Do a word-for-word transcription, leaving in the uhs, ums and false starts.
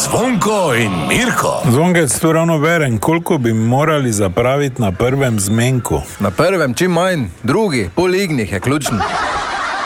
Zvonko in Mirko. Zvonkec, tu ravno berem, koliko bi morali zapraviti na prvem zmenku? Na prvem čim manj, drugi, pol ignih je ključen.